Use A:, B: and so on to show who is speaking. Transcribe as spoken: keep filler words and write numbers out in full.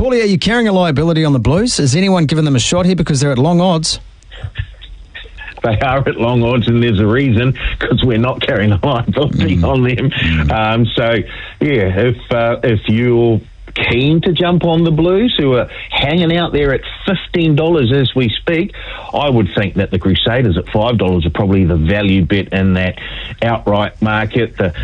A: Paulie, are you carrying a liability on the Blues? Has anyone given them a shot here because they're at long odds?
B: They are at long odds, and there's a reason, because we're not carrying a liability mm. on them. Mm. Um, so, yeah, if uh, if you're keen to jump on the Blues, who are hanging out there at fifteen dollars as we speak, I would think that the Crusaders at five dollars are probably the value bet in that outright market. The